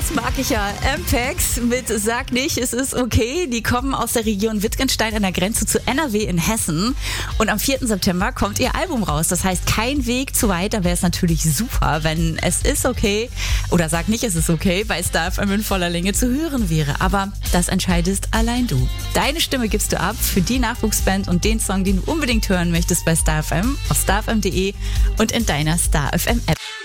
Das mag ich ja. MPEX mit Sag nicht, es ist okay. Die kommen aus der Region Wittgenstein an der Grenze zu NRW in Hessen. Und am 4. September kommt ihr Album raus. Das heißt, kein Weg zu weit. Da wäre es natürlich super, wenn Es ist okay oder Sag nicht, es ist okay bei Star FM in voller Länge zu hören wäre. Aber das entscheidest allein du. Deine Stimme gibst du ab für die Nachwuchsband und den Song, den du unbedingt hören möchtest bei Star FM auf starfm.de und in deiner Star FM App.